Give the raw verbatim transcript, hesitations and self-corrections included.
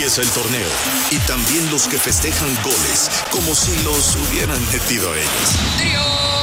empieza el torneo y también los que festejan goles como si los hubieran metido ellos. ¡Trío!